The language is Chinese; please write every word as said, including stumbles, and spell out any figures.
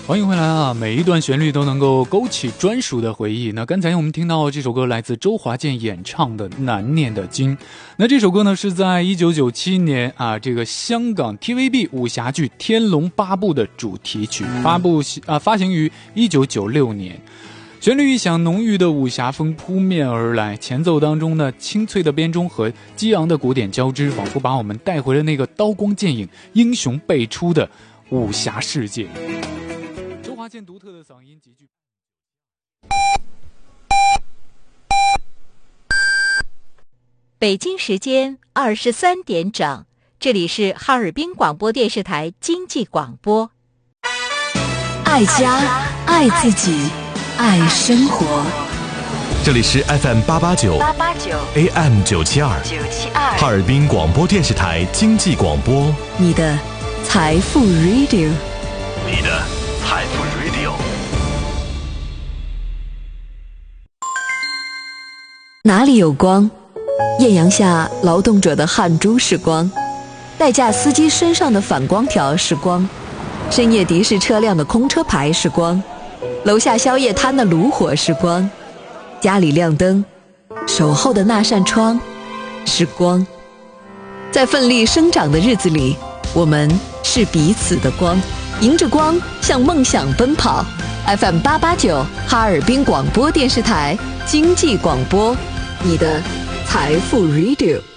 欢迎回来啊！每一段旋律都能够勾起专属的回忆。那刚才我们听到这首歌来自周华健演唱的《难念的经》。那这首歌呢是在一九九七年啊，这个香港 T V B 武侠剧《天龙八部》的主题曲，发布啊发行于一九九六年。旋律一响，浓郁的武侠风扑面而来，前奏当中呢清脆的编钟和激昂的鼓点交织，仿佛把我们带回了那个刀光剑影、英雄辈出的武侠世界。周华健独特的嗓音极具。 北京时间二十三点整，这里是哈尔滨广播电视台经济广播。 爱家，爱自己，爱生活。 这里是 F M 八八九 A M 九七二哈尔滨广播电视台经济广播， 你的财富 Radio， 你的财富 Radio。 哪里有光？艳阳下劳动者的汗珠是光，代驾司机身上的反光条是光，深夜的士车辆的空车牌是光，楼下宵夜摊的炉火是光，家里亮灯，守候的那扇窗是光。在奋力生长的日子里，我们是彼此的光，迎着光向梦想奔跑。 F M 八八九哈尔滨广播电视台经济广播，你的财富 Radio。